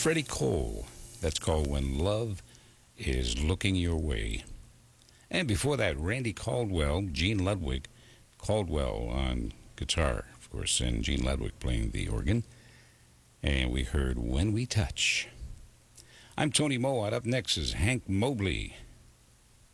Freddie Cole. That's called When Love is Looking Your Way. And before that, Randy Caldwell, Gene Ludwig, Caldwell on guitar, of course, and Gene Ludwig playing the organ. And we heard When We Touch. I'm Tony Mowat. Up next is Hank Mobley.